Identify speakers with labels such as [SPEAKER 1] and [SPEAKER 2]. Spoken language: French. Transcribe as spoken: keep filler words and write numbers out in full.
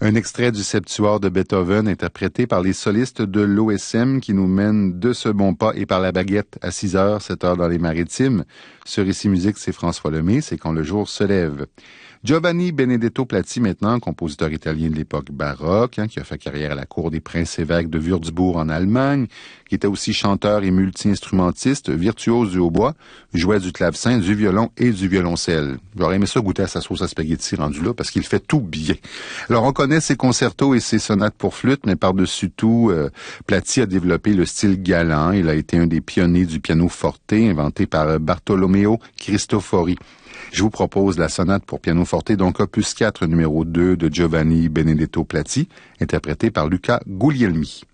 [SPEAKER 1] Un extrait du Septuor de Beethoven interprété par les solistes de l'O S M qui nous mènent de ce bon pas et par la baguette à six heures, sept heures dans les Maritimes. Sur Ici Musique, c'est François Lemay, c'est Quand le jour se lève. Giovanni Benedetto Platti, maintenant, compositeur italien de l'époque baroque, hein, qui a fait carrière à la cour des princes-évêques de Würzburg en Allemagne, qui était aussi chanteur et multi-instrumentiste, virtuose du hautbois, jouait du clavecin, du violon et du violoncelle. J'aurais aimé ça goûter à sa sauce à spaghetti rendu là, parce qu'il fait tout bien. Alors, on connaît ses concertos et ses sonates pour flûte, mais par-dessus tout, euh, Platti a développé le style galant. Il a été un des pionniers du piano forte, inventé par Bartolomeo Cristofori. Je vous propose la sonate pour piano forte, donc opus quatre numéro deux de Giovanni Benedetto Platti, interprétée par Luca Guglielmi.